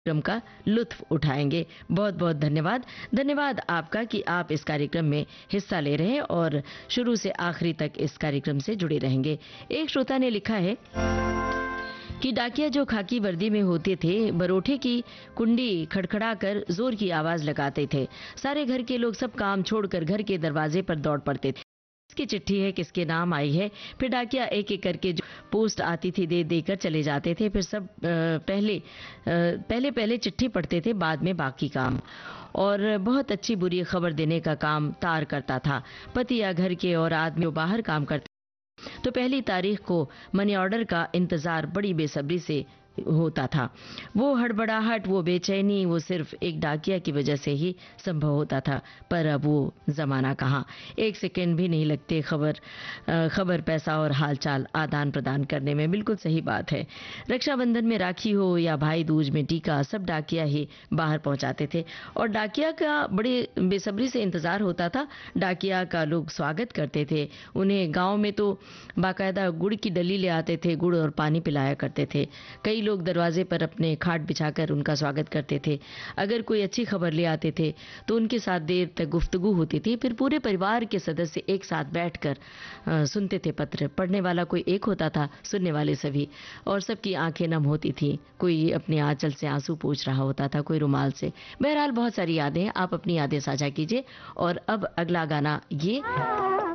कार्यक्रम का लुत्फ उठाएंगे। बहुत बहुत धन्यवाद। धन्यवाद आपका कि आप इस कार्यक्रम में हिस्सा ले रहे हैं और शुरू से आखिरी तक इस कार्यक्रम से जुड़े रहेंगे। एक श्रोता ने लिखा है कि डाकिया जो खाकी वर्दी में होते थे, बरोठे की कुंडी खड़खड़ा कर जोर की आवाज लगाते थे। सारे घर के लोग सब काम छोड़कर घर के दरवाजे पर दौड़ पड़ते थे। किसकी चिट्ठी है, किसके नाम आई है। फिर डाकिया एक एक करके जो पोस्ट आती थी दे देकर चले जाते थे। फिर सब पहले चिट्ठी पढ़ते थे, बाद में बाकी काम। और बहुत अच्छी बुरी खबर देने का काम तार करता था। पति या घर के और आदमी बाहर काम करते तो पहली तारीख को मनी ऑर्डर का इंतजार बड़ी बेसब्री से होता था। वो हड़बड़ाहट, वो बेचैनी, वो सिर्फ एक डाकिया की वजह से ही संभव होता था। पर अब वो जमाना कहाँ। एक सेकंड भी नहीं लगते खबर पैसा और हालचाल आदान प्रदान करने में। बिल्कुल सही बात है। रक्षाबंधन में राखी हो या भाई दूज में टीका, सब डाकिया ही बाहर पहुंचाते थे और डाकिया का बड़े बेसब्री से इंतजार होता था। डाकिया का लोग स्वागत करते थे। उन्हें गांव में तो बाकायदा गुड़ की डली ले आते थे, गुड़ और पानी पिलाया करते थे। कई लोग दरवाजे पर अपने खाट बिछाकर उनका स्वागत करते थे। अगर कोई अच्छी खबर ले आते थे तो उनके साथ देर तक गुफ्तगू होती थी। फिर पूरे परिवार के सदस्य एक साथ बैठकर सुनते थे पत्र। पढ़ने वाला कोई एक होता था, सुनने वाले सभी, और सबकी आंखें नम होती थी। कोई अपने आंचल से आंसू पोंछ रहा होता था, कोई रुमाल से। बहरहाल बहुत सारी यादें हैं। आप अपनी यादें साझा कीजिए। और अब अगला गाना ये